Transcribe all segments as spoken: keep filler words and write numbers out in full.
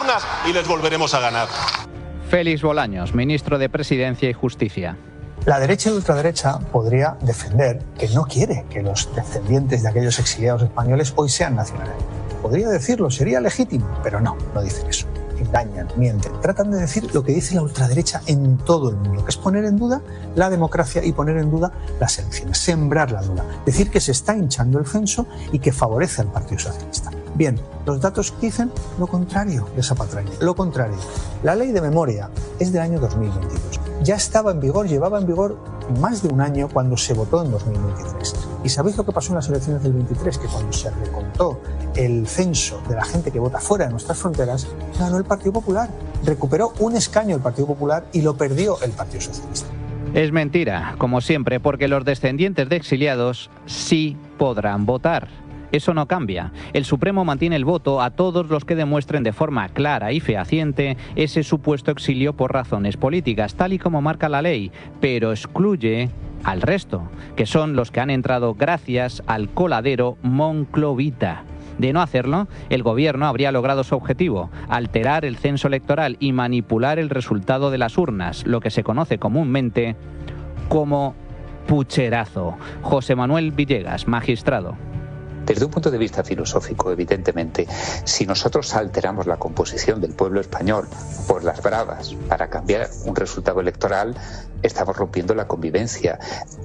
urnas y les volveremos a ganar. Félix Bolaños, ministro de Presidencia y Justicia. La derecha y la ultraderecha podría defender que no quiere que los descendientes de aquellos exiliados españoles hoy sean nacionales. Podría decirlo, sería legítimo, pero no, no dicen eso. Engañan, mienten, tratan de decir lo que dice la ultraderecha en todo el mundo, que es poner en duda la democracia y poner en duda las elecciones, sembrar la duda, decir que se está hinchando el censo y que favorece al Partido Socialista. Bien, los datos dicen lo contrario de esa patraña, lo contrario. La ley de memoria es del año dos mil veintidós. Ya estaba en vigor, llevaba en vigor más de un año cuando se votó en dos mil veintitrés. ¿Y sabéis lo que pasó en las elecciones del veintitrés? Que cuando se recontó el censo de la gente que vota fuera de nuestras fronteras, ganó el Partido Popular. Recuperó un escaño el Partido Popular y lo perdió el Partido Socialista. Es mentira, como siempre, porque los descendientes de exiliados sí podrán votar. Eso no cambia. El Supremo mantiene el voto a todos los que demuestren de forma clara y fehaciente ese supuesto exilio por razones políticas, tal y como marca la ley, pero excluye al resto, que son los que han entrado gracias al coladero monclovita. De no hacerlo, el gobierno habría logrado su objetivo, alterar el censo electoral y manipular el resultado de las urnas, lo que se conoce comúnmente como pucherazo. José Manuel Villegas, magistrado. Desde un punto de vista filosófico, evidentemente, si nosotros alteramos la composición del pueblo español por las bravas para cambiar un resultado electoral, estamos rompiendo la convivencia.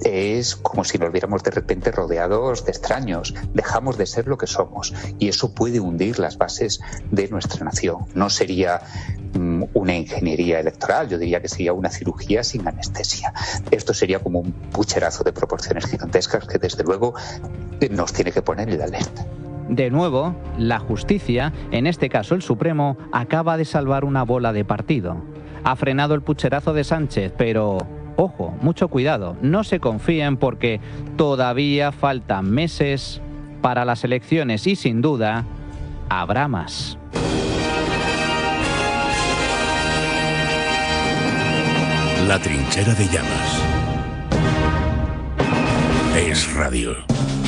Es como si nos viéramos de repente rodeados de extraños. Dejamos de ser lo que somos y eso puede hundir las bases de nuestra nación. No sería um, una ingeniería electoral, yo diría que sería una cirugía sin anestesia. Esto sería como un pucherazo de proporciones gigantescas que desde luego nos tiene que poner en la alerta. De nuevo, la justicia, en este caso el Supremo, acaba de salvar una bola de partido. Ha frenado el pucherazo de Sánchez, pero, ojo, mucho cuidado, no se confíen porque todavía faltan meses para las elecciones y sin duda habrá más. La trinchera de llamas. Es radio.